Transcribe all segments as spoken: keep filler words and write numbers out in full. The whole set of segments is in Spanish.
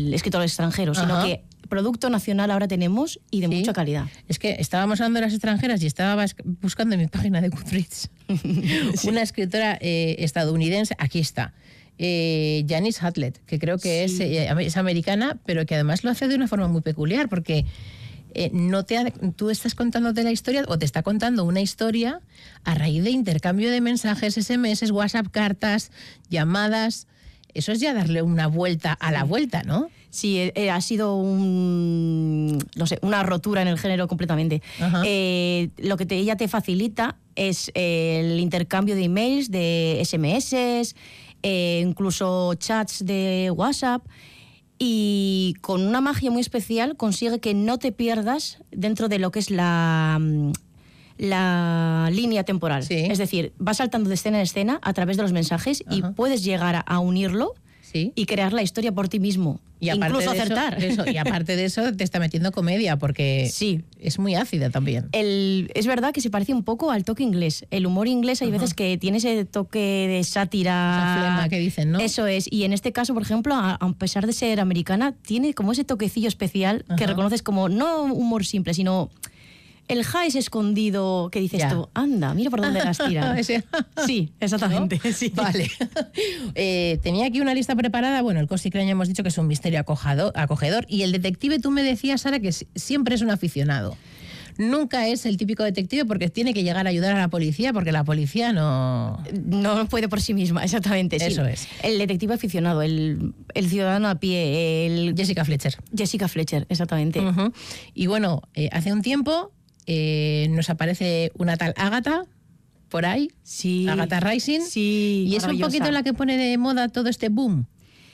el escritor extranjero, sino Ajá. que producto nacional ahora tenemos y de ¿Sí? mucha calidad. Es que estábamos hablando de las extranjeras y estaba buscando en mi página de Goodreads sí. una escritora eh, estadounidense, aquí está, eh, Janice Hutlet, que creo que sí. es, eh, es americana, pero que además lo hace de una forma muy peculiar, porque eh, no te ha, tú estás contándote la historia o te está contando una historia a raíz de intercambio de mensajes, ese eme ese, WhatsApp, cartas, llamadas. Eso es ya darle una vuelta a la vuelta, ¿no? Sí, eh, ha sido un, no sé, una rotura en el género completamente. Eh, lo que te, ella te facilita es eh, el intercambio de emails, de ese eme ese, eh, incluso chats de WhatsApp, y con una magia muy especial consigue que no te pierdas dentro de lo que es la... la línea temporal. Sí. Es decir, vas saltando de escena en escena a través de los mensajes Ajá. y puedes llegar a, a unirlo sí. y crear la historia por ti mismo. Y incluso de acertar. Eso, de eso, y aparte de eso, te está metiendo comedia, porque sí. es muy ácida también. El, es verdad que se parece un poco al toque inglés. El humor inglés hay Ajá. veces que tiene ese toque de sátira. Esa flema que dicen, ¿no? Eso es. Y en este caso, por ejemplo, a, a pesar de ser americana, tiene como ese toquecillo especial Ajá. que reconoces como no humor simple, sino... el high es escondido que dices ya. tú, anda, mira por dónde las tiran. Sí, exactamente. ¿No? Sí. Vale. eh, tenía aquí una lista preparada. Bueno, el Cozy Crime ya hemos dicho que es un misterio acojado, acogedor. Y el detective, tú me decías, Sara, que siempre es un aficionado. Nunca es el típico detective porque tiene que llegar a ayudar a la policía, porque la policía no... No puede por sí misma, exactamente. Eso sí. es. El detective aficionado, el, el ciudadano a pie, el... Jessica Fletcher. Jessica Fletcher, exactamente. Uh-huh. Y bueno, eh, hace un tiempo... Eh, nos aparece una tal Agatha por ahí, sí, Agatha Rising, sí, y es un poquito la que pone de moda todo este boom.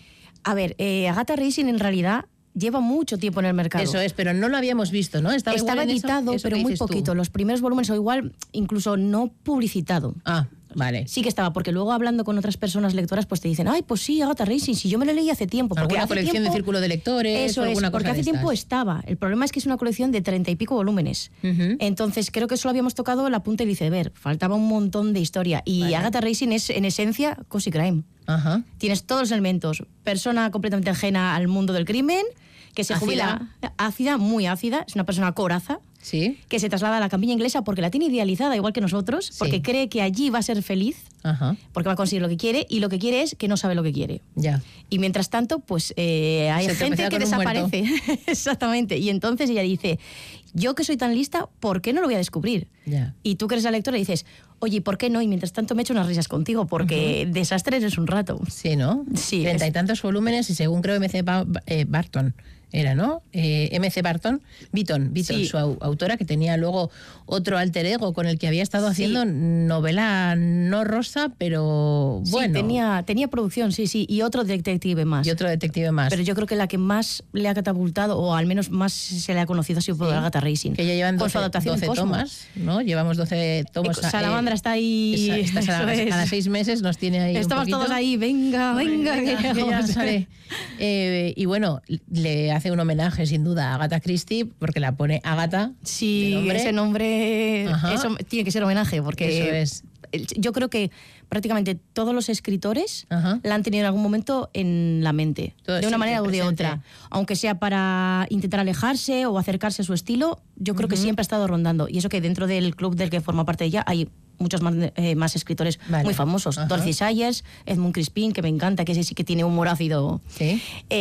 A ver, eh, Agatha Rising en realidad lleva mucho tiempo en el mercado. Eso es, pero no lo habíamos visto, ¿no? Estaba, Estaba editado, eso, eso pero muy poquito. Tú. Los primeros volúmenes, o igual incluso no publicitado. Ah, vale. Sí que estaba, porque luego hablando con otras personas lectoras, pues te dicen, ay, pues sí, Agatha Rising, si yo me lo leí hace tiempo. Porque alguna hace colección tiempo, de círculo de lectores eso o alguna es, porque cosa hace de tiempo estas. estaba. El problema es que es una colección de treinta y pico volúmenes. Uh-huh. Entonces creo que solo habíamos tocado la punta del iceberg. Faltaba un montón de historia. Y vale. Agatha Rising es, en esencia, Cozy Crime. Uh-huh. Tienes todos los elementos. Persona completamente ajena al mundo del crimen, que se jubila ácida, muy ácida, es una persona coraza, ¿sí? Que se traslada a la campiña inglesa porque la tiene idealizada igual que nosotros, sí. Porque cree que allí va a ser feliz, Ajá. Porque va a conseguir lo que quiere, y lo que quiere es que no sabe lo que quiere. Ya. Y mientras tanto, pues eh, hay se gente que desaparece. Exactamente. Y entonces ella dice, yo que soy tan lista, ¿por qué no lo voy a descubrir? Ya. Y tú que eres la lectora dices, oye, ¿por qué no? Y mientras tanto me echo unas risas contigo, porque uh-huh. desastre eres un rato. Sí, ¿no? Sí. Treinta es... y tantos volúmenes, y según creo eme ce ba- eh, Barton era, ¿no? Eh, eme ce Barton, Beaton, Beaton sí. su au- autora, que tenía luego otro alter ego con el que había estado haciendo sí. novela no rosa, pero bueno. Sí, tenía, tenía producción, sí, sí, y otro detective más. Y otro detective más. Pero yo creo que la que más le ha catapultado, o al menos más se le ha conocido, ha sido por sí. Agatha Rising. Que ya llevan doce, doce tomas, ¿no? Llevamos doce tomos. Eh, Salamandra eh, está ahí. Esa, esta Salamandra, cada seis meses nos tiene ahí. Estamos un poquito. todos ahí, venga, venga. venga, venga que ya sale. Eh, y bueno, le hace un homenaje sin duda a Agatha Christie, porque la pone Agatha. Sí, nombre. ese nombre eso tiene que ser homenaje, porque eso es. Yo creo que prácticamente todos los escritores Ajá. la han tenido en algún momento en la mente, Todo de una manera o de presente. Otra. Aunque sea para intentar alejarse o acercarse a su estilo, yo creo uh-huh. que siempre ha estado rondando. Y eso que dentro del club del que forma parte ella hay muchos más, eh, más escritores vale. Muy famosos. Ajá. Dorothy Sayers, Edmund Crispin, que me encanta, que ese sí que tiene humor ácido. ¿Sí?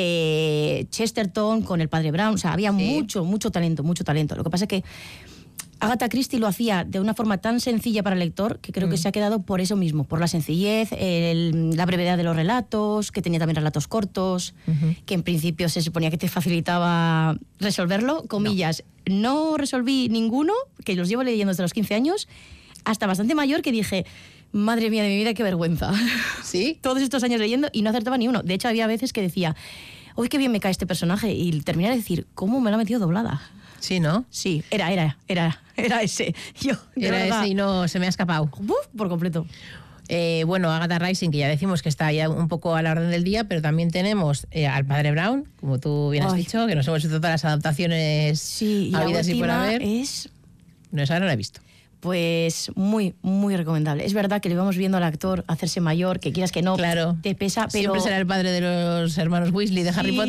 Eh, Chesterton con el padre Brown. O sea, había ¿sí? mucho, mucho talento, mucho talento. Lo que pasa es que Agatha Christie lo hacía de una forma tan sencilla para el lector que creo mm. que se ha quedado por eso mismo, por la sencillez, el, la brevedad de los relatos, que tenía también relatos cortos, uh-huh. que en principio se suponía que te facilitaba resolverlo, comillas. No, no resolví ninguno, que los llevo leyendo desde los quince años, hasta bastante mayor, que dije, madre mía de mi vida, qué vergüenza. ¿Sí? Todos estos años leyendo y no acertaba ni uno. De hecho, había veces que decía, uy, qué bien me cae este personaje, y terminé de decir, ¿cómo me lo ha metido doblada? Sí, ¿no? Sí, era, era, era, era ese. Yo, era verdad. Ese y no se me ha escapado. Uf, por completo. Eh, bueno, Agatha Rising, que ya decimos que está ya un poco a la orden del día, pero también tenemos eh, al padre Brown, como tú bien has Ay. dicho, que nos hemos hecho todas las adaptaciones sí, habidas y por haber. Es... No, esa no la he visto. Pues muy, muy recomendable. Es verdad que le vamos viendo al actor hacerse mayor, que quieras que no, claro. te pesa, pero... Siempre será el padre de los hermanos Weasley de sí. Harry Potter.